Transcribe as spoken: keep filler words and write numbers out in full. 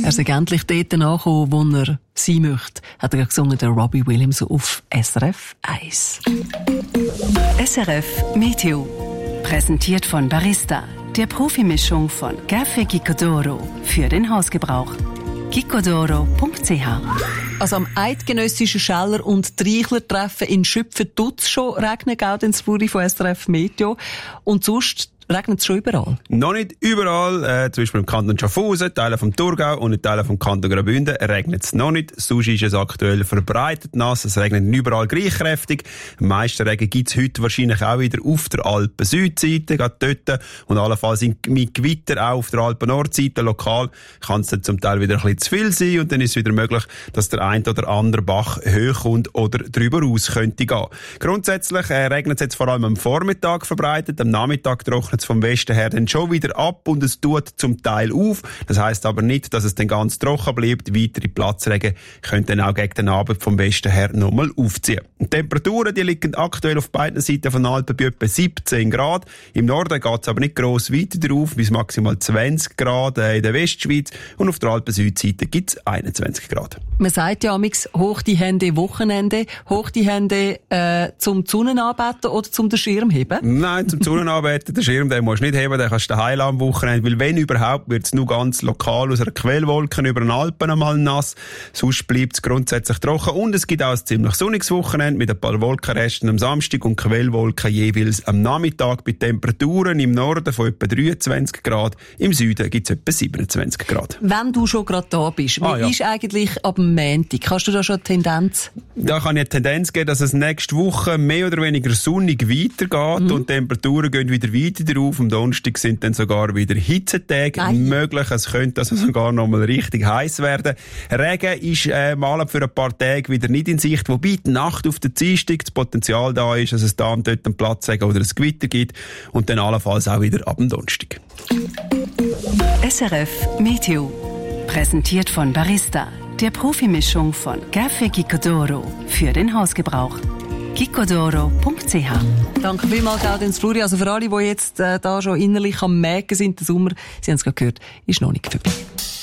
Er ist endlich dort angekommen, wo er sein möchte, hat er gesungen, der Robbie Williams auf S R F eins. S R F Meteo. Präsentiert von Barista, der Profimischung von Café Gicodoro für den Hausgebrauch. gicodoro punkt c h. Also am eidgenössischen Scheller- und Treichler-Treffen in Schüpfen tut's schon regnen, gell, in Zürich von S R F Meteo. Und sonst regnet es schon überall? Noch nicht überall. Äh, zum Beispiel im Kanton Schaffhausen, Teile vom Thurgau und in Teilen vom Kanton Graubünden regnet es noch nicht. Sonst ist es aktuell verbreitet nass. Es regnet nicht überall gleich kräftig. Am meisten Regen gibt es heute wahrscheinlich auch wieder auf der Alpen-Südseite, gerade dort. Und allenfalls mit Gewitter auch auf der Alpen-Nordseite. Lokal kann es dann zum Teil wieder ein bisschen zu viel sein. Und dann ist es wieder möglich, dass der ein oder andere Bach hochkommt oder drüber raus könnte gehen. Grundsätzlich äh, regnet es jetzt vor allem am Vormittag verbreitet. Am Nachmittag trocknet es vom Westen her dann schon wieder ab und es tut zum Teil auf. Das heisst aber nicht, dass es dann ganz trocken bleibt. Weitere Platzregen können dann auch gegen den Abend vom Westen her nochmal aufziehen. Die Temperaturen, die liegen aktuell auf beiden Seiten von Alpen bei etwa siebzehn Grad. Im Norden geht es aber nicht gross weiter drauf, bis maximal zwanzig Grad in der Westschweiz und auf der Alpen-Südseite gibt es einundzwanzig Grad. Man sagt ja amix, hoch die Hände Wochenende, hoch die Hände äh, zum Sonnenanbeten oder zum den Schirm heben? Nein, zum Sonnenanbeten, den Schirm, den musst du nicht heben, den kannst du daheim am Wochenende, weil wenn überhaupt, wird es nur ganz lokal aus einer Quellwolke über den Alpen einmal nass, sonst bleibt es grundsätzlich trocken und es gibt auch ein ziemlich sonniges Wochenende mit ein paar Wolkenresten am Samstag und Quellwolken jeweils am Nachmittag bei Temperaturen im Norden von etwa dreiundzwanzig Grad, im Süden gibt es etwa siebenundzwanzig Grad. Wenn du schon gerade da bist, wie ah, ja. ist eigentlich ab dem Montag? Kannst du da schon eine Tendenz? Da kann ich eine Tendenz geben, dass es nächste Woche mehr oder weniger sonnig weitergeht mhm. und die Temperaturen gehen wieder weiter drauf. Am Donnerstag sind dann sogar wieder Hitzetage Nein. möglich. Es könnte also sogar noch mal richtig heiß werden. Regen ist äh, mal für ein paar Tage wieder nicht in Sicht, wobei die Nacht auf der Dienstag das Potenzial da ist, dass es da und dort einen Platzregen oder ein Gewitter gibt und dann allenfalls auch wieder ab dem Donnerstag. S R F Meteo. Präsentiert von Barista, der Profimischung von Café Gicodoro für den Hausgebrauch. gicodoro punkt c h. Danke vielmals, Claudius Fluri. Also für alle, die jetzt äh, da schon innerlich am Mägen sind, der Sommer, Sie haben es gerade gehört, ist noch nicht vorbei.